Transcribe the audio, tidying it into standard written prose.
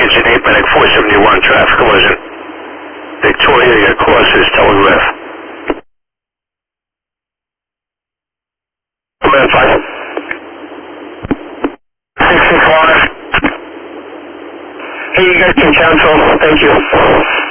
engine 8 by 471, traffic collision. Victoria, your course is towing left. Command 5. 65. Hey, you guys can cancel. Thank you.